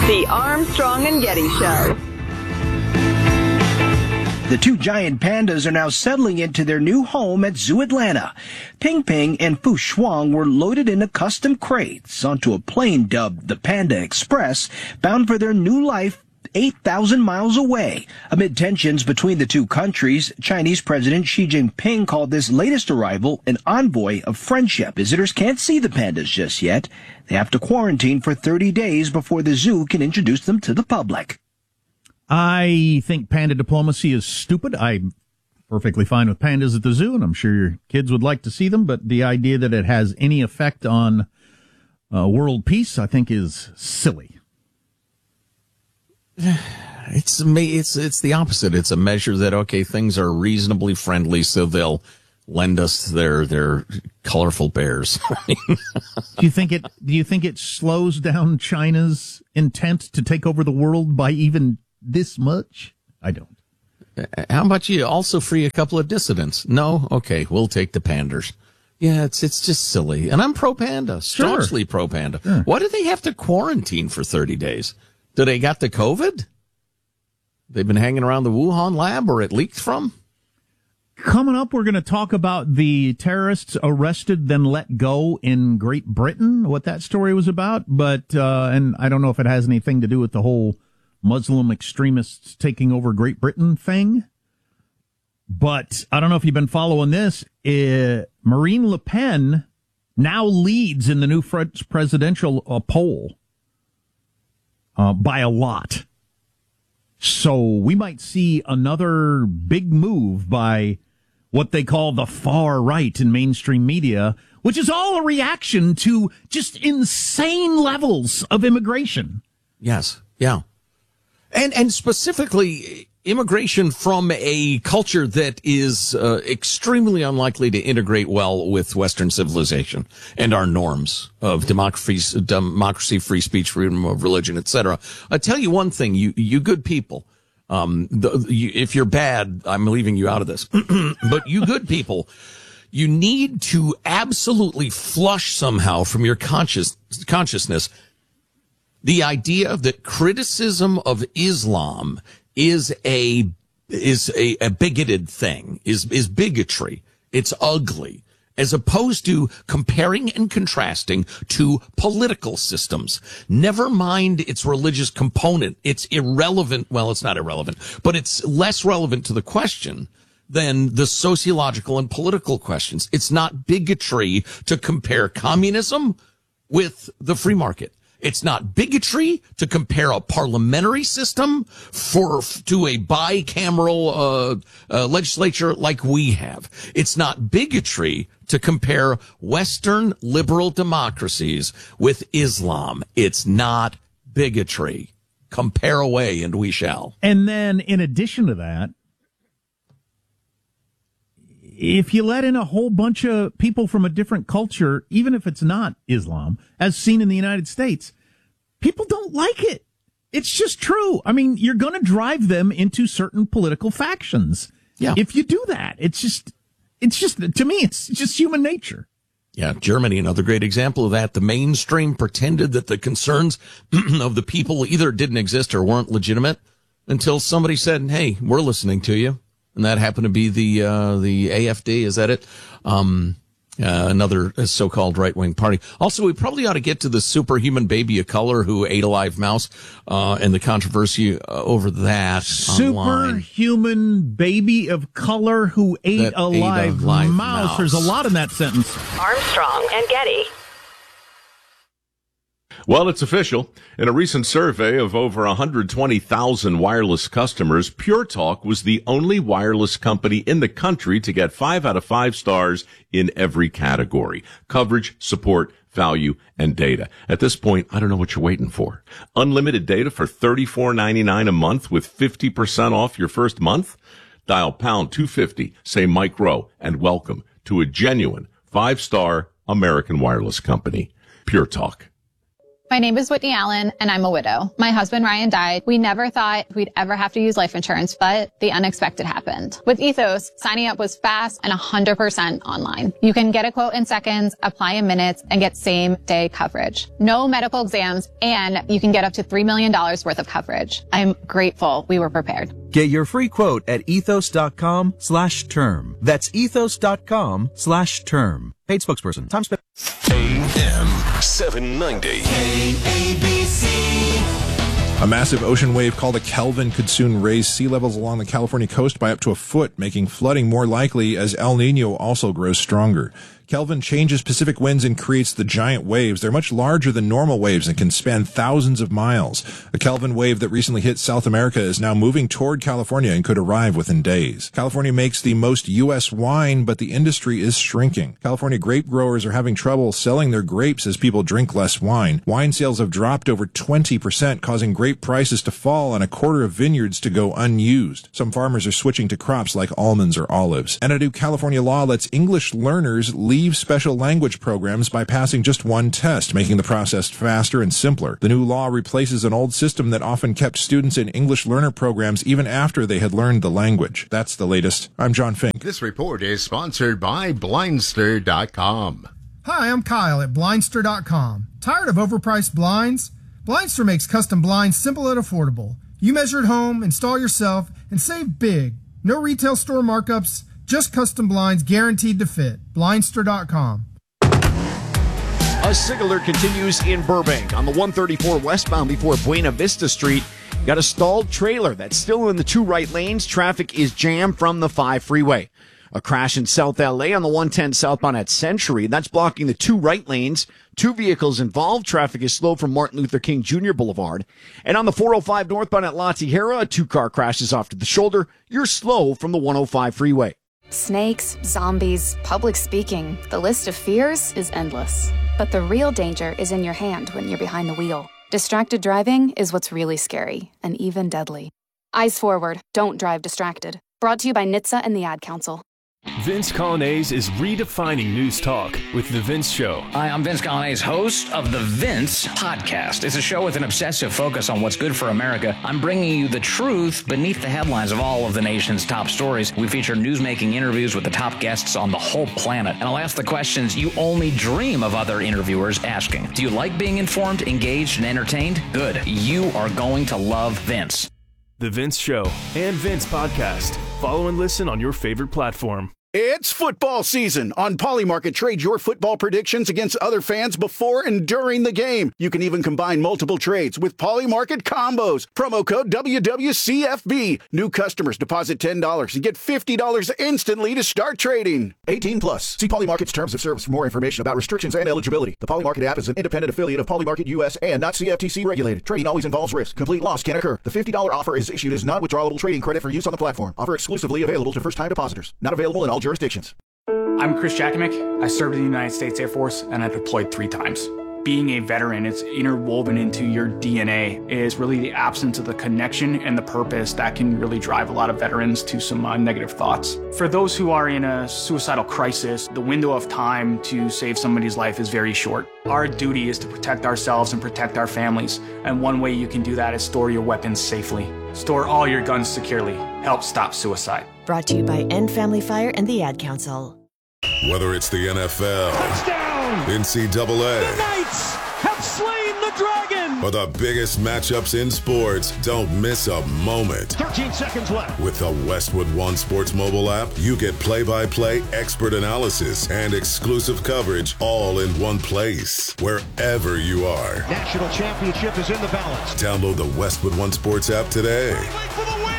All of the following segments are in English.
The Armstrong and Getty Show. The two giant pandas are now settling into their new home at Zoo Atlanta. Ping Ping and Fu Shuang were loaded into custom crates onto a plane dubbed the Panda Express, bound for their new life 8,000 miles away. Amid tensions between the two countries, Chinese President Xi Jinping called this latest arrival an envoy of friendship. Visitors can't see the pandas just yet. They have to quarantine for 30 days before the zoo can introduce them to the public. I think panda diplomacy is stupid. I'm perfectly fine with pandas at the zoo, and I'm sure your kids would like to see them, but the idea that it has any effect on world peace, I think, is silly. It's the opposite. It's a measure that, okay, things are reasonably friendly, so they'll lend us their colorful bears. Do you think it slows down China's intent to take over the world by even this much? I don't. How about you also free a couple of dissidents? No? Okay, we'll take the panders. Yeah, it's just silly. And I'm pro-panda, staunchly pro-panda. Sure. Why do they have to quarantine for 30 days? Do they got the COVID? They've been hanging around the Wuhan lab where it leaked from? Coming up, we're going to talk about the terrorists arrested then let go in Great Britain, what that story was about. But, and I don't know if it has anything to do with the whole Muslim extremists taking over Great Britain thing. But I don't know if you've been following this. Marine Le Pen now leads in the new French presidential poll by a lot. So we might see another big move by what they call the far right in mainstream media, which is all a reaction to just insane levels of immigration. Yes. Yeah. And specifically immigration from a culture that is extremely unlikely to integrate well with Western civilization and our norms of democracy, free speech, freedom of religion, etc. I tell you one thing, you good people, if you're bad, I'm leaving you out of this, but you good people, you need to absolutely flush somehow from your consciousness the idea that criticism of Islam is a bigoted thing, is bigotry. It's ugly, as opposed to comparing and contrasting to political systems. Never mind its religious component. It's irrelevant. Well, it's not irrelevant, but it's less relevant to the question than the sociological and political questions. It's not bigotry to compare communism with the free market. It's not bigotry to compare a parliamentary system to a bicameral legislature like we have. It's not bigotry to compare Western liberal democracies with Islam. It's not bigotry. Compare away and we shall. And then in addition to that, if you let in a whole bunch of people from a different culture, even if it's not Islam, as seen in the United States, people don't like it. It's just true. I mean, you're going to drive them into certain political factions. Yeah. If you do that, it's just, to me, it's just human nature. Yeah, Germany, another great example of that. The mainstream pretended that the concerns of the people either didn't exist or weren't legitimate until somebody said, hey, we're listening to you. And that happened to be the AfD. Is that it? Another so-called right-wing party. Also, we probably ought to get to the superhuman baby of color who ate a live mouse, and the controversy over that. Superhuman baby of color who ate a live mouse. There's a lot in that sentence. Armstrong and Getty. Well, it's official. In a recent survey of over 120,000 wireless customers, Pure Talk was the only wireless company in the country to get 5 out of 5 stars in every category: coverage, support, value, and data. At this point, I don't know what you're waiting for. Unlimited data for $34.99 a month with 50% off your first month? Dial pound 250, say Mike Rowe, and welcome to a genuine 5-star American wireless company, Pure Talk. My name is Whitney Allen, and I'm a widow. My husband, Ryan, died. We never thought we'd ever have to use life insurance, but the unexpected happened. With Ethos, signing up was fast and 100% online. You can get a quote in seconds, apply in minutes, and get same-day coverage. No medical exams, and you can get up to $3 million worth of coverage. I'm grateful we were prepared. Get your free quote at ethos.com/term. That's ethos.com/term. Paid spokesperson. Time spent. AM 790. A massive ocean wave called a Kelvin could soon raise sea levels along the California coast by up to a foot, making flooding more likely as El Niño also grows stronger. Kelvin changes Pacific winds and creates the giant waves. They're much larger than normal waves and can span thousands of miles. A Kelvin wave that recently hit South America is now moving toward California and could arrive within days. California makes the most U.S. wine, but the industry is shrinking. California grape growers are having trouble selling their grapes as people drink less wine. Wine sales have dropped over 20%, causing grape prices to fall and a quarter of vineyards to go unused. Some farmers are switching to crops like almonds or olives. And a new California law lets English learners leave special language programs by passing just one test, making the process faster and simpler. The new law replaces an old system that often kept students in English learner programs even after they had learned the language. That's the latest. I'm John Fink. This report is sponsored by Blindster.com. Hi, I'm Kyle at Blindster.com. Tired of overpriced blinds? Blindster makes custom blinds simple and affordable. You measure at home, install yourself, and save big. No retail store markups, just custom blinds guaranteed to fit. Blindster.com. A SIG alert continues in Burbank on the 134 westbound before Buena Vista Street. Got a stalled trailer that's still in the 2 right lanes. Traffic is jammed from the 5 freeway. A crash in South LA on the 110 southbound at Century. That's blocking the 2 right lanes. 2 vehicles involved. Traffic is slow from Martin Luther King Jr. Boulevard. And on the 405 northbound at La Tijera, a 2-car crash is off to the shoulder. You're slow from the 105 freeway. Snakes, zombies, public speaking. The list of fears is endless. But the real danger is in your hand when you're behind the wheel. Distracted driving is what's really scary and even deadly. Eyes forward. Don't drive distracted. Brought to you by NHTSA and the Ad Council. Vince Colonnese is redefining news talk with The Vince Show. Hi, I'm Vince Colonnese, host of The Vince Podcast. It's a show with an obsessive focus on what's good for America. I'm bringing you the truth beneath the headlines of all of the nation's top stories. We feature news-making interviews with the top guests on the whole planet. And I'll ask the questions you only dream of other interviewers asking. Do you like being informed, engaged, and entertained? Good. You are going to love Vince. The Vince Show and Vince Podcast. Follow and listen on your favorite platform. It's football season. On Polymarket, trade your football predictions against other fans before and during the game. You can even combine multiple trades with Polymarket combos. Promo code WWCFB. New customers deposit $10 and get $50 instantly to start trading. 18 plus. See Polymarket's terms of service for more information about restrictions and eligibility. The Polymarket app is an independent affiliate of Polymarket US and not CFTC regulated. Trading always involves risk. Complete loss can occur. The $50 offer is issued as non-withdrawable trading credit for use on the platform. Offer exclusively available to first-time depositors. Not available in all jurisdictions. I'm Chris Jakimick. I served in the United States Air Force and I deployed 3 times. Being a veteran, it's interwoven into your DNA. It is really the absence of the connection and the purpose that can really drive a lot of veterans to some negative thoughts. For those who are in a suicidal crisis, the window of time to save somebody's life is very short. Our duty is to protect ourselves and protect our families. And one way you can do that is store your weapons safely. Store all your guns securely. Help stop suicide. Brought to you by End Family Fire and the Ad Council. Whether it's the NFL, touchdown, NCAA, the Knights have slain the dragon, or the biggest matchups in sports, don't miss a moment. 13 seconds left. With the Westwood One Sports mobile app, you get play-by-play expert analysis and exclusive coverage all in one place, wherever you are. National championship is in the balance. Download the Westwood One Sports app today. For the win.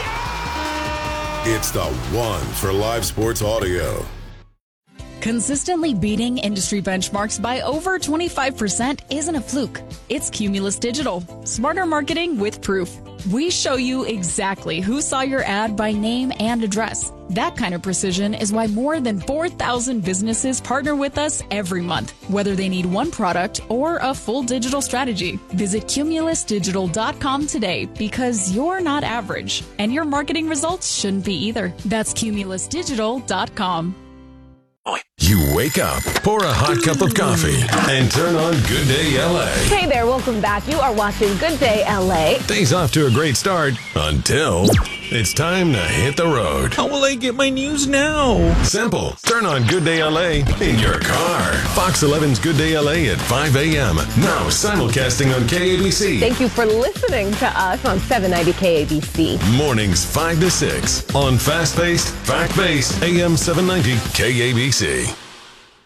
It's the one for live sports audio. Consistently beating industry benchmarks by over 25% isn't a fluke. It's Cumulus Digital. Smarter marketing with proof. We show you exactly who saw your ad by name and address. That kind of precision is why more than 4,000 businesses partner with us every month, whether they need one product or a full digital strategy. Visit cumulusdigital.com today because you're not average, and your marketing results shouldn't be either. That's cumulusdigital.com. You wake up, pour a hot cup of coffee, and turn on Good Day LA. Hey there, welcome back. You are watching Good Day LA. Day's off to a great start until it's time to hit the road. How will I get my news now? Simple. Turn on Good Day LA in your car. Fox 11's Good Day LA at 5 a.m. Now simulcasting on KABC. Thank you for listening to us on 790 KABC. Mornings 5 to 6 on fast-paced, fact-based AM 790 KABC.